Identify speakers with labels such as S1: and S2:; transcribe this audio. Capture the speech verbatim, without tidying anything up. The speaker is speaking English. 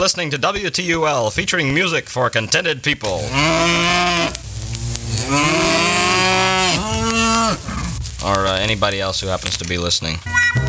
S1: listening to W T U L, featuring music for contented people. Or uh, anybody else who happens to be listening.